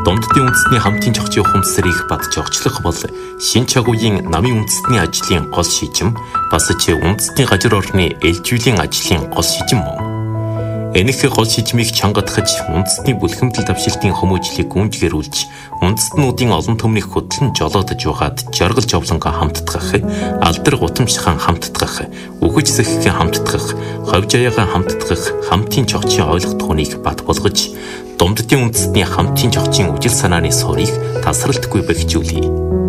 Дунддын үндэстний хамтын зохицын ухамсарыг бат зохицлох бол шинэ чагуугийн намын үндэстний ажлын гол шийдвэр бас ч үндэстний газар орны ээлжүүлэн ажлын гол шийдвэр мөн. Энэхүү гол шийдвэрийг чангадахж үндэстний бүлхэмдэл давшилтын хүмүүжлийг гүнжгэрүүлж үндэстнүүдийн олон төмнийг хөтлөн жолоодож угаад жаргал жовлонго хамтдах, алдар гутамшхан хамтдах, үхэж сэхгэн хамтдах, ховж аяагаа хамтдах хамтын зохицын ойлгох хүнийг бат болгож Дунддын үндэстний хамтын зохицын үжил санааны суурийг тасралтгүй бэхжүүлье.